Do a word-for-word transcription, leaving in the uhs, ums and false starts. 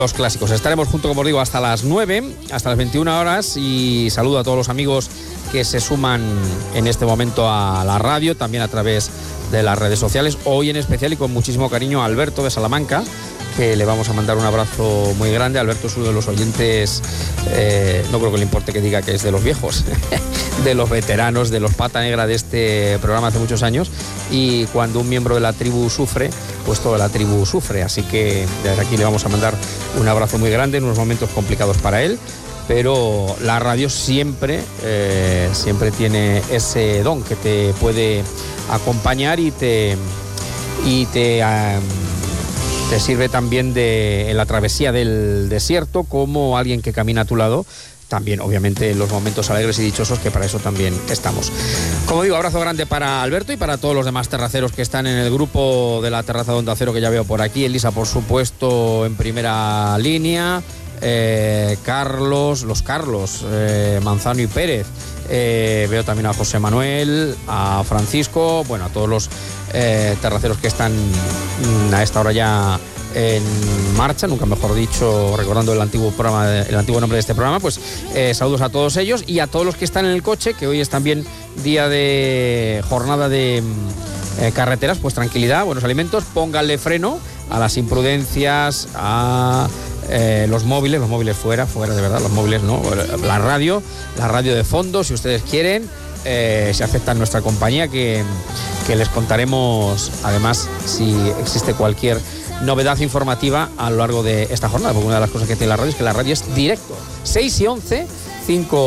Los clásicos. Estaremos junto, como os digo, hasta las nueve, hasta las veintiuna horas, y saludo a todos los amigos que se suman en este momento a la radio, también a través de las redes sociales. Hoy en especial y con muchísimo cariño a Alberto de Salamanca, que le vamos a mandar un abrazo muy grande. Alberto es uno de los oyentes, eh, no creo que le importe que diga que es de los viejos, de los veteranos, de los pata negra de este programa hace muchos años, y cuando un miembro de la tribu sufre, pues toda la tribu sufre, así que desde aquí le vamos a mandar un abrazo muy grande en unos momentos complicados para él, pero la radio siempre, eh, siempre tiene ese don que te puede acompañar y te, y te, um, te sirve también de, en la travesía del desierto, como alguien que camina a tu lado. También, obviamente, en los momentos alegres y dichosos, que para eso también estamos. Como digo, abrazo grande para Alberto y para todos los demás terraceros que están en el grupo de la Terraza de Onda Cero, que ya veo por aquí. Elisa, por supuesto, en primera línea. Eh, Carlos, los Carlos, eh, Manzano y Pérez. Eh, veo también a José Manuel, a Francisco, bueno, a todos los eh, terraceros que están a esta hora ya en marcha, nunca mejor dicho, recordando el antiguo programa, el antiguo nombre de este programa. Pues eh, saludos a todos ellos y a todos los que están en el coche, que hoy es también día de jornada de eh, carreteras. Pues tranquilidad, buenos alimentos, pónganle freno a las imprudencias, a eh, los móviles, los móviles fuera, fuera de verdad, los móviles no, la radio, la radio de fondo, si ustedes quieren. Eh, se acepta nuestra compañía, que, que les contaremos además si existe cualquier novedad informativa a lo largo de esta jornada, porque una de las cosas que tiene la radio es que la radio es directo. seis y once, cinco